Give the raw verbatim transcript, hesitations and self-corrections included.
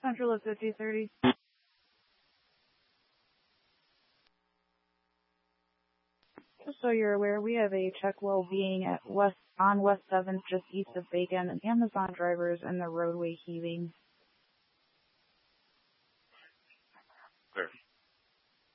Central of fifty thirty. Just so you're aware, we have a check well being at West on West seventh, just east of Bacon, and Amazon drivers and the roadway heaving.